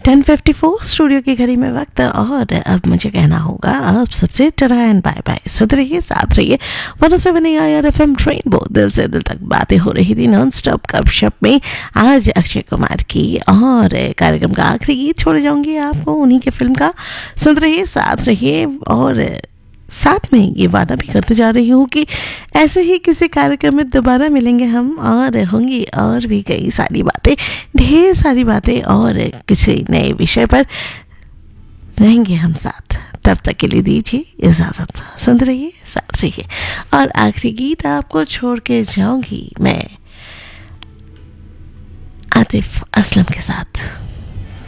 10:54 studio की घड़ी में वक्त, और अब मुझे कहना होगा आप सबसे टरा एंड बाय बाय। सुध रहिए, साथ रहिए। 107 AIR FM रेनबो, दिल से दिल तक बातें हो रही थी नॉन स्टॉप गपशप में आज अक्षय कुमार की, और कार्यक्रम का आखिरी गीत छोड़ जाऊंगी आपको उन्हीं के फिल्म का। सुध रहिए, साथ रहिए, और साथ में ये वादा भी करते जा रही हूँ कि ऐसे ही किसी कार्यक्रम में दोबारा मिलेंगे हम, और होंगी और भी कई सारी बातें, ढेर सारी बातें, और किसी नए विषय पर रहेंगे हम साथ। तब तक के लिए दीजिए इजाज़त। सुन रहिए, साथ रहिए, और आखिरी गीत आपको छोड़ के जाऊंगी मैं आतिफ असलम के साथ।